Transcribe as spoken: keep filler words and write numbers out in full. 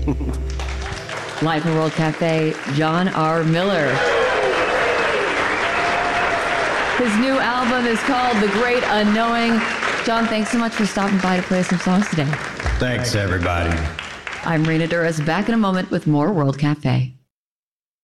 Live from World Cafe, John R. Miller. His new album is called The Great Unknowing. John, thanks so much for stopping by to play some songs today. Thanks, everybody. I'm Rena Duras, back in a moment with more World Cafe.